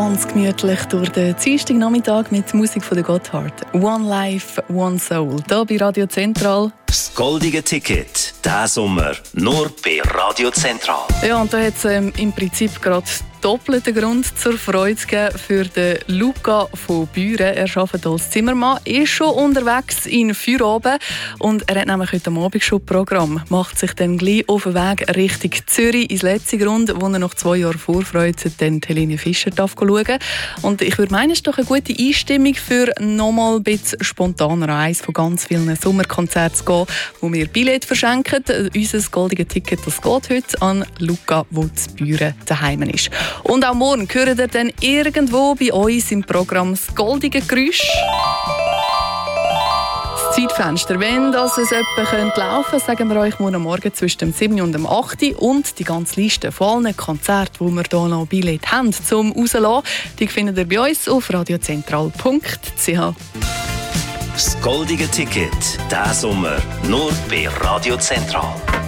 Ganz gemütlich durch den Dienstagnachmittag mit Musik von der Gotthard. One Life, One Soul. Hier bei Radio Zentral. Das goldige Ticket, diesen Sommer, nur bei Radio Zentral. Ja, und da hat es im Prinzip gerade doppelten Grund zur Freude gegeben für den Luca von Büren. Er arbeitet als Zimmermann, ist schon unterwegs in Feierabend und er hat nämlich heute Abend schon Programm. Macht sich dann gleich auf den Weg Richtung Zürich ins letzte Grund, wo er nach 2 Jahren Vorfreude dann Helene Fischer schauen darf. Und ich würde meinen, es ist doch eine gute Einstimmung für nochmal ein bisschen spontaner eins von ganz vielen Sommerkonzerten zu gehen, wo wir Billett verschenken. Unser goldiges Ticket, das geht heute an Luca, der in Büren daheim ist. Und auch morgen hören ihr dann irgendwo bei uns im Programm das goldige Geräusch. Das Zeitfenster, wenn das etwa laufen könnte, sagen wir euch morgen zwischen dem 7 und dem 8 und die ganze Liste von allen Konzerten, wo wir hier noch Billett haben zum Rauslassen, die findet ihr bei uns auf radiozentral.ch. Das goldige Ticket, diesen Sommer, nur bei Radio Zentral.